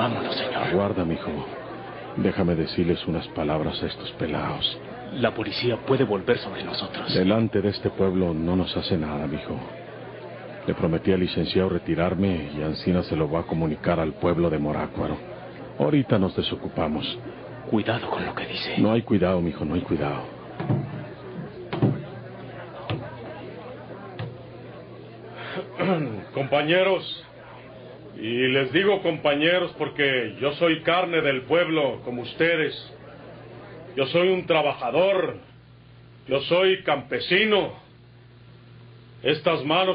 Vámonos, señor. Aguarda, mijo. Déjame decirles unas palabras a estos pelados. La policía puede volver sobre nosotros. Delante de este pueblo no nos hace nada, mijo. Le prometí al licenciado retirarme y Ancina se lo va a comunicar al pueblo de Morácuaro. Ahorita nos desocupamos. Cuidado con lo que dice. No hay cuidado, mijo, no hay cuidado. Compañeros, y les digo compañeros porque yo soy carne del pueblo como ustedes. Yo soy un trabajador, yo soy campesino. Estas manos